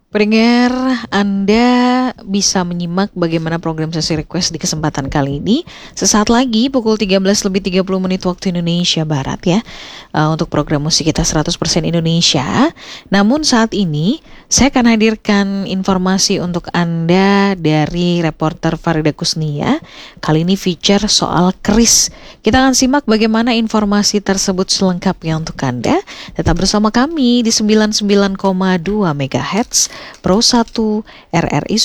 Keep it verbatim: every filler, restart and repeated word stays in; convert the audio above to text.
Pendengar, Anda bisa menyimak bagaimana program sesi request di kesempatan kali ini sesaat lagi pukul tiga belas lebih tiga puluh menit waktu Indonesia Barat ya, uh, untuk program musik kita seratus persen Indonesia. Namun saat ini saya akan hadirkan informasi untuk Anda dari reporter Farida Kusnia. Kali ini feature soal keris. Kita akan simak bagaimana informasi tersebut selengkapnya untuk Anda. Tetap bersama kami di sembilan puluh sembilan koma dua megahertz Pro satu R R I